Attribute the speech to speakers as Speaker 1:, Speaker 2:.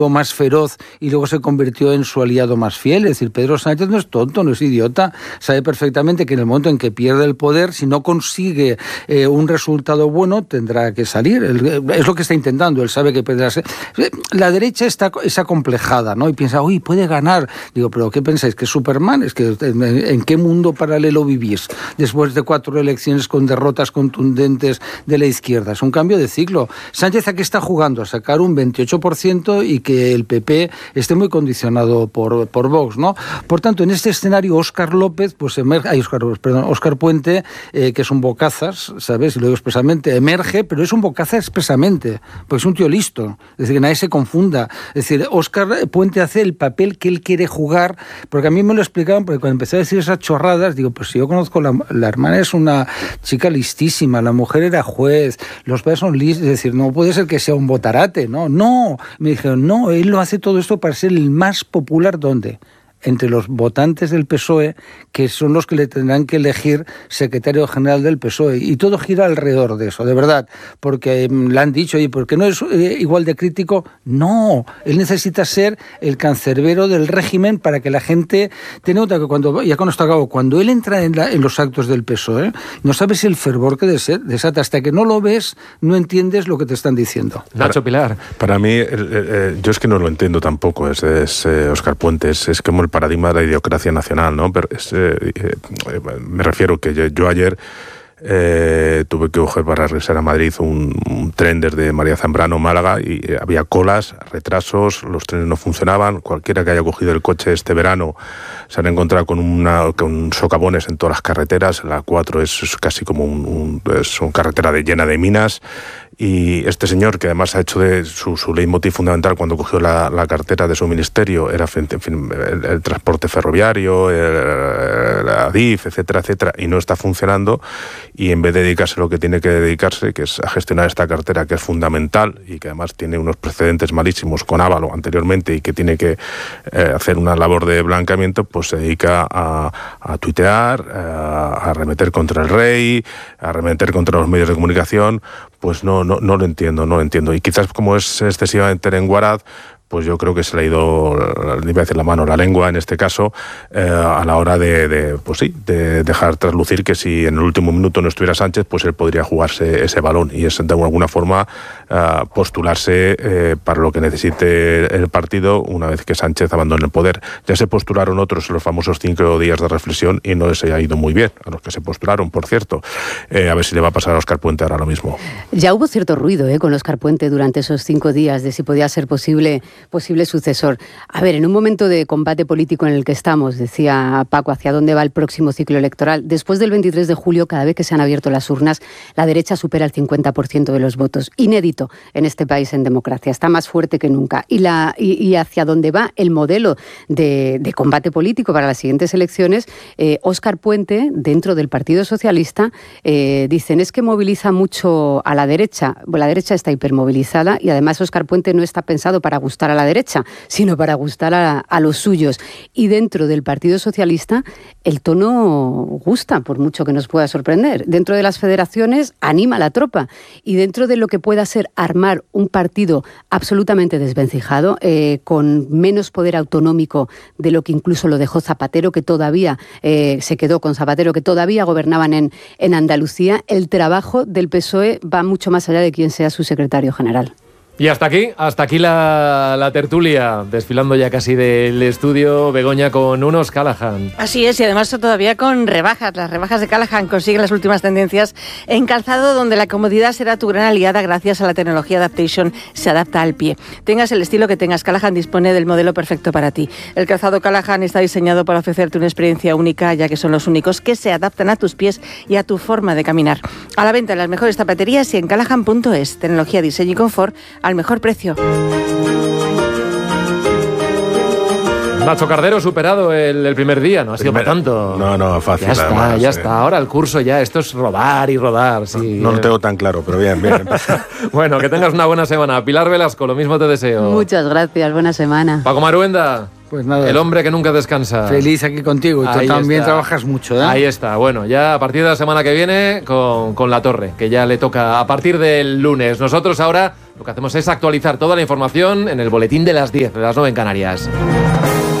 Speaker 1: más feroz y luego se convirtió en su aliado más fiel. Es decir, Pedro Sánchez no es tonto, no es idiota, sabe perfectamente que en el momento en que pierde el poder, si no consigue un resultado bueno, tendrá que salir. Es lo que está intentando, él sabe que perderá. La derecha es acomplejada, ¿no? Y piensa, uy, puede ganar. Digo, ¿pero qué pensáis? ¿Que es Superman? ¿Es que en qué mundo paralelo vivís después de 4 elecciones con derrotas contundentes de la izquierda? Es un cambio de ciclo. Sánchez aquí está jugando a sacar un 28% y que el PP esté muy condicionado por Vox, ¿no? Por tanto, en este escenario, Óscar Puente, que es un bocazas, ¿sabes? Y lo digo expresamente, emerge, pero es un bocazas expresamente, porque es un tío listo. Es decir, que nadie se confunda. Es decir, Óscar Puente hace el papel que él quiere jugar, porque a mí me lo explicaban, porque cuando empecé a decir esas chorradas, digo, pues si yo conozco, la hermana es una chica listísima, la mujer era juez, los padres son listos, es decir, no puede ser que sea un botarate, ¿no? No, me dijeron, no, él lo hace todo esto para ser el más popular, ¿dónde? Entre los votantes del PSOE, que son los que le tendrán que elegir secretario general del PSOE. Y todo gira alrededor de eso, de verdad. Porque le han dicho, oye, ¿por qué no es igual de crítico? No, él necesita ser el cancerbero del régimen para que la gente tenga nota que cuando él entra en los actos del PSOE, no sabes el fervor que desata. Hasta que no lo ves, no entiendes lo que te están diciendo.
Speaker 2: Nacho Pilar.
Speaker 3: Para mí, yo es que no lo entiendo tampoco, es Óscar Puente, es como el paradigma de la idiocracia nacional, ¿no? Pero me refiero que yo ayer tuve que coger para regresar a Madrid un tren desde María Zambrano, Málaga, y había colas, retrasos, los trenes no funcionaban. Cualquiera que haya cogido el coche este verano se han encontrado con socavones en todas las carreteras. La 4 es casi como una carretera llena de minas. Y este señor, que además ha hecho de su leitmotiv fundamental cuando cogió la cartera de su ministerio, era el transporte ferroviario, la ADIF, etcétera, etcétera, y no está funcionando, y en vez de dedicarse a lo que tiene que dedicarse, que es a gestionar esta cartera, que es fundamental, y que además tiene unos precedentes malísimos con Ávalo anteriormente, y que tiene que hacer una labor de blanqueamiento, pues se dedica a tuitear, a arremeter contra el rey, a arremeter contra los medios de comunicación. Pues no lo entiendo. Y quizás como es excesivamente lenguaraz, pues yo creo que se le ha ido, iba a decir la mano, la lengua en este caso, a la hora de dejar traslucir que si en el último minuto no estuviera Sánchez, pues él podría jugarse ese balón y es de alguna forma postularse para lo que necesite el partido una vez que Sánchez abandone el poder. Ya se postularon otros en los famosos 5 días de reflexión y no les ha ido muy bien, a los que se postularon, por cierto. A ver si le va a pasar a Óscar Puente ahora lo mismo.
Speaker 4: Ya hubo cierto ruido con Óscar Puente durante esos 5 días de si podía ser posible sucesor. A ver, en un momento de combate político en el que estamos, decía Paco, hacia dónde va el próximo ciclo electoral, después del 23 de julio, cada vez que se han abierto las urnas, la derecha supera el 50% de los votos. Inédito en este país en democracia, está más fuerte que nunca. Y hacia dónde va el modelo de combate político para las siguientes elecciones, Óscar Puente, dentro del Partido Socialista, dicen, es que moviliza mucho a la derecha. La derecha está hipermovilizada y además Óscar Puente no está pensado para gustar a la derecha, sino para gustar a los suyos. Y dentro del Partido Socialista el tono gusta, por mucho que nos pueda sorprender. Dentro de las federaciones anima a la tropa y dentro de lo que pueda ser armar un partido absolutamente desvencijado, con menos poder autonómico de lo que incluso lo dejó Zapatero, que todavía se quedó con Zapatero, que todavía gobernaban en Andalucía, el trabajo del PSOE va mucho más allá de quién sea su secretario general.
Speaker 2: Y hasta aquí la tertulia, desfilando ya casi del estudio, Begoña, con unos Callahan.
Speaker 5: Así es, y además todavía con rebajas. Las rebajas de Callahan consiguen las últimas tendencias en calzado, donde la comodidad será tu gran aliada gracias a la tecnología Adaptation, se adapta al pie. Tengas el estilo que tengas, Callahan dispone del modelo perfecto para ti. El calzado Callahan está diseñado para ofrecerte una experiencia única, ya que son los únicos que se adaptan a tus pies y a tu forma de caminar. A la venta en las mejores zapaterías y en callahan.es. Tecnología, diseño y confort al mejor precio.
Speaker 2: Nacho Cardero superado el primer día, no ha sido para tanto.
Speaker 3: No, fácil.
Speaker 2: Ya está. Ahora el curso ya, esto es rodar y rodar. Sí.
Speaker 3: No lo tengo tan claro, pero bien.
Speaker 2: Bueno, que tengas una buena semana. Pilar Velasco, lo mismo te deseo.
Speaker 4: Muchas gracias, buena semana.
Speaker 2: Paco Maruenda.
Speaker 1: Pues nada.
Speaker 2: El hombre que nunca descansa.
Speaker 1: Feliz aquí contigo. Tú también trabajas mucho, ¿eh?
Speaker 2: Ahí está. Bueno, ya a partir de la semana que viene con La Torre, que ya le toca a partir del lunes. Nosotros ahora Lo que hacemos es actualizar toda la información en el boletín de las 10, de las 9 en Canarias.